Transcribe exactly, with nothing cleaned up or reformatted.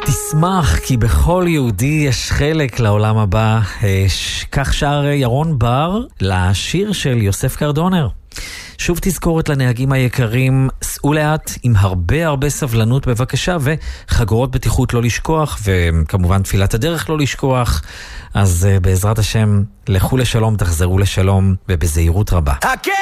תשמח כי בכל יהודי יש חלק לעולם הבא. כך שר ירון בר לשיר של יוסף קרדונר. שוב תזכורת לנהגים היקרים, סעו לאט עם הרבה הרבה סבלנות בבקשה, וחגורות בטיחות לא לשכוח, וכמובן תפילת הדרך לא לשכוח. אז בעזרת השם, לכו לשלום, תחזרו לשלום, ובזהירות רבה.